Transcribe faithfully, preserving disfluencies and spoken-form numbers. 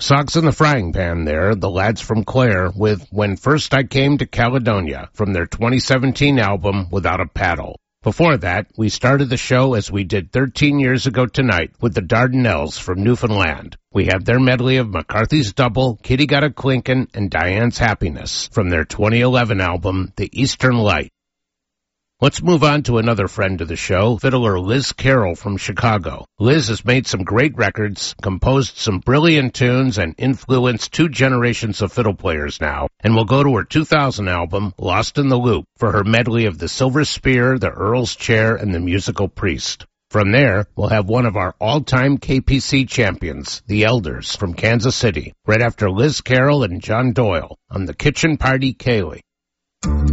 Socks in the Frying Pan there, the lads from Clare, with When First I Came to Caledonia, from their twenty seventeen album, Without a Paddle. Before that, we started the show as we did thirteen years ago tonight with the Dardanelles from Newfoundland. We have their medley of McCarthy's Double, Kitty Got a Clinkin', and Diane's Happiness from their twenty eleven album, The Eastern Light. Let's move on to another friend of the show, fiddler Liz Carroll from Chicago. Liz has made some great records, composed some brilliant tunes, and influenced two generations of fiddle players now. And we'll go to her two thousand album, Lost in the Loop, for her medley of The Silver Spear, The Earl's Chair, and The Musical Priest. From there, we'll have one of our all-time K P C champions, The Elders, from Kansas City, right after Liz Carroll and John Doyle on the Kitchen Party Kaylee.